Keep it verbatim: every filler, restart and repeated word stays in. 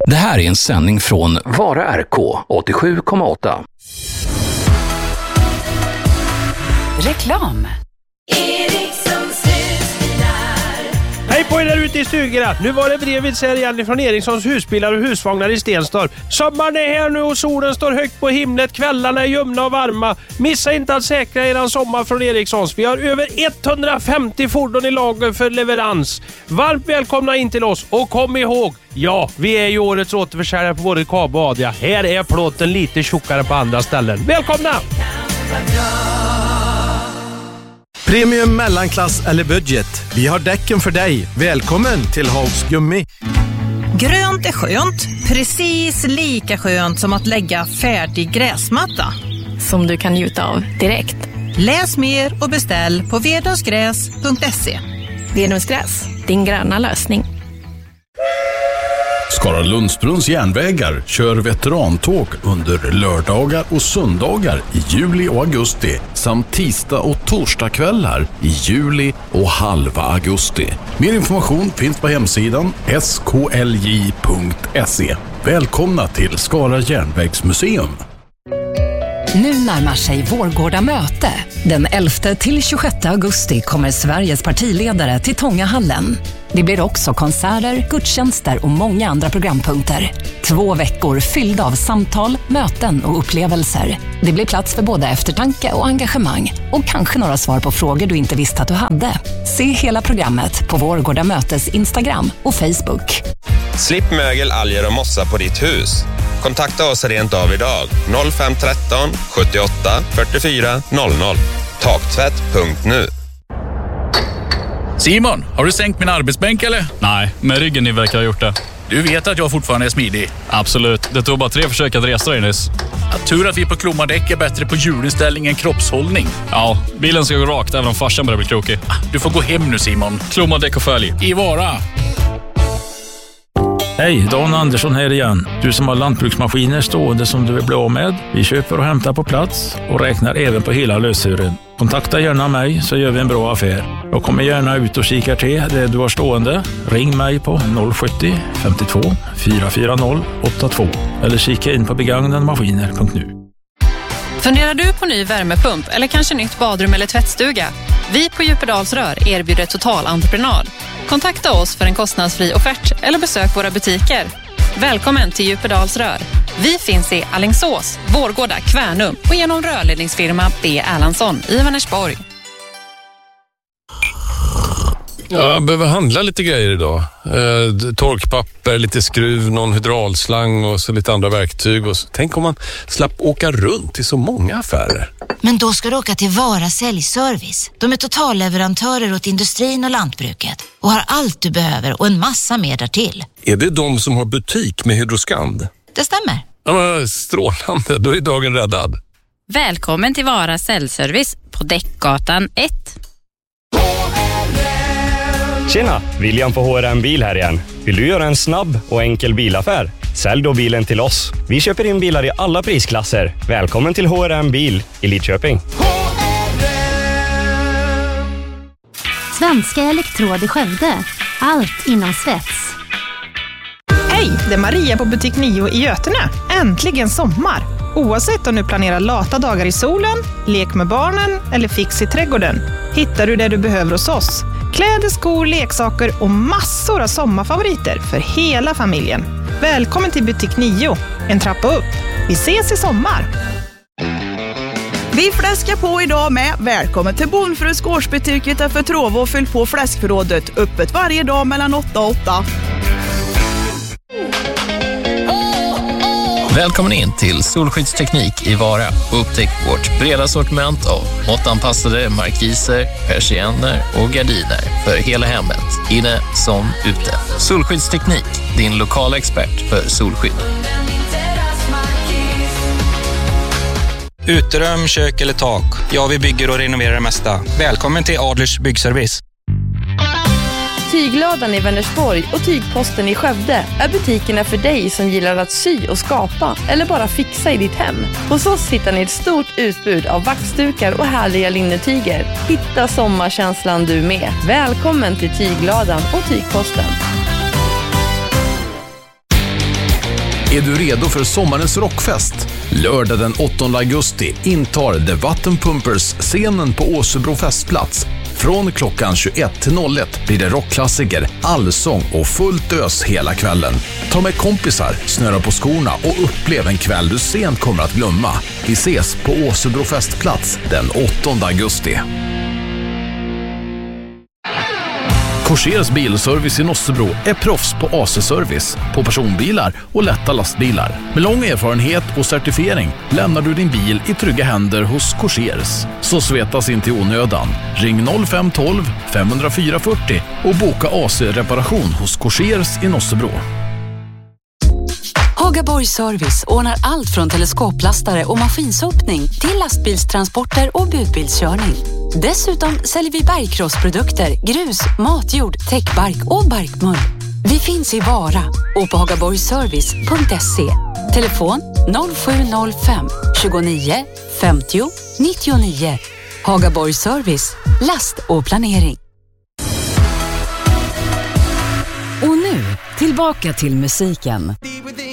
Det här är en sändning från Vara R K åttiosju komma åtta. Reklam. Hej på er där ute i stugorna. Nu var det brevet här igen från Erikssons husbilar och husvagnar i Stenstorp. Sommaren är här nu och solen står högt på himlet. Kvällarna är ljumna och varma. Missa inte att säkra eran sommar från Erikssons. Vi har över etthundrafemtio fordon i lager för leverans. Varmt välkomna in till oss och kom ihåg, ja, vi är ju årets återförsäljare på både Kabo och Adia. Här är plåten lite tjockare på andra ställen. Välkomna! Premium, mellanklass eller budget. Vi har däcken för dig. Välkommen till Hags Gummi. Grönt är skönt. Precis lika skönt som att lägga färdig gräsmatta. Som du kan njuta av direkt. Läs mer och beställ på vedumsgräs punkt se. Vedumsgräs, din gröna lösning. Skara Lundsbrunns järnvägar kör veterantåg under lördagar och söndagar i juli och augusti samt tisdag och torsdagskvällar i juli och halva augusti. Mer information finns på hemsidan s k l j punkt se. Välkomna till Skara järnvägsmuseum. Nu närmar sig Vårgårda möte. Den elfte till tjugosjätte augusti kommer Sveriges partiledare till Tångahallen. Det blir också konserter, gudstjänster och många andra programpunkter. Två veckor fyllda av samtal, möten och upplevelser. Det blir plats för både eftertanke och engagemang. Och kanske några svar på frågor du inte visste att du hade. Se hela programmet på Vårgårda mötes Instagram och Facebook. Slipp mögel, alger och mossa på ditt hus. Kontakta oss rent av idag. noll fem ett tre sjuttioåtta fyrtiofyra noll noll. Taktvätt punkt nu. Simon, har du sänkt min arbetsbänk eller? Nej, men ryggen ni verkar ha gjort det. Du vet att jag fortfarande är smidig. Absolut, det tog bara tre försök att resa dig nyss. Jag tur att vi på Klomadäck är bättre på hjulinställning än kroppshållning. Ja, bilen ska gå rakt även om farsan börjar bli krokig. Du får gå hem nu Simon. Klomadäck och följ. I Vara. Hej, Dan Andersson här igen. Du som har lantbruksmaskiner stående som du vill bli av med. Vi köper och hämtar på plats och räknar även på hela lösören. Kontakta gärna mig så gör vi en bra affär. Jag kommer gärna ut och kikar till det du har stående. Ring mig på noll sjuttio femtiotvå fyrahundrafyrtio åttiotvå eller kika in på begagnademaskiner punkt nu. Funderar du på ny värmepump eller kanske nytt badrum eller tvättstuga? Vi på Djupedalsrör erbjuder totalentreprenad. Kontakta oss för en kostnadsfri offert eller besök våra butiker. Välkommen till Djupedalsrör. Vi finns i Alingsås, Vårgårda, Kvärnum och genom rörledningsfirma B. Erlandsson i Vänersborg. Ja, jag behöver handla lite grejer idag. Eh, torkpapper, lite skruv, någon hydraulslang och så lite andra verktyg. Och så. Tänk om man slapp åka runt till så många affärer. Men då ska du åka till Vara säljservice. De är totalleverantörer åt industrin och lantbruket och har allt du behöver och en massa mer därtill. Är det de som har butik med Hydroskand? Det stämmer. Ja, men strålande, då är dagen räddad. Välkommen till Vara säljservice på Däckgatan ett. Tjena, William på H R M Bil här igen. Vill du göra en snabb och enkel bilaffär? Sälj då bilen till oss. Vi köper in bilar i alla prisklasser. Välkommen till H R M Bil i Lidköping. Svenska Elektrod i Skövde. Allt inom svets. Hej, det är Maria på butik nio i Götene. Äntligen sommar! Oavsett om du planerar lata dagar i solen, lek med barnen eller fix i trädgården, hittar du det du behöver hos oss. Kläder, skor, leksaker och massor av sommarfavoriter för hela familjen. Välkommen till butik nio, en trappa upp. Vi ses i sommar! Vi fläskar på idag med välkommen till Bonfrus gårdsbutik utanför Trova och fyll på fläskförrådet. Öppet varje dag mellan åtta och åtta. Välkommen in till Solskyddsteknik i Vara och upptäck vårt breda sortiment av måttanpassade markiser, persienner och gardiner för hela hemmet, inne som ute. Solskyddsteknik, din lokala expert för solskydd. Uterum, kök eller tak. Ja, vi bygger och renoverar det mesta. Välkommen till Adlers byggservice. Tygladan i Vänersborg och Tygposten i Skövde är butikerna för dig som gillar att sy och skapa eller bara fixa i ditt hem. Hos oss hittar ni ett stort utbud av vaxdukar och härliga linnetyger. Hitta sommarkänslan du med. Välkommen till Tygladan och Tygposten. Är du redo för sommarens rockfest? Lördag den åttonde augusti intar The Vattenpumpers scenen på Åsebro festplats. Från klockan tjugoett till noll ett blir det rockklassiker, allsång och fullt ös hela kvällen. Ta med kompisar, snöra på skorna och upplev en kväll du sent kommer att glömma. Vi ses på Åsebro festplats den åttonde augusti. Korsers bilservice i Nossebro är proffs på A C-service på personbilar och lätta lastbilar. Med lång erfarenhet och certifiering lämnar du din bil i trygga händer hos Korsers. Så svetas inte i onödan. Ring noll fem ett två fem noll fyra fyra noll och boka A C-reparation hos Korsers i Nossebro. Hagaborg Service ordnar allt från teleskoplastare och maskinsopning till lastbilstransporter och budbilskörning. Dessutom säljer vi bergkrossprodukter, grus, matjord, täckbark och barkmull. Vi finns i Vara och på hagaborgservice punkt se. Telefon noll sju noll fem tjugonio femtio nittionio. Hagaborg Service, last och planering. Och nu, tillbaka till musiken.